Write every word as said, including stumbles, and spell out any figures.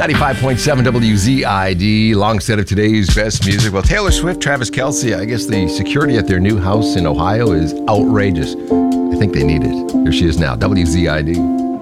ninety-five point seven W Z I D, long set of today's best music. Well, Taylor Swift, Travis Kelce, I guess the security at their new house in Ohio is outrageous. I think they need it. Here she is now, W Z I D.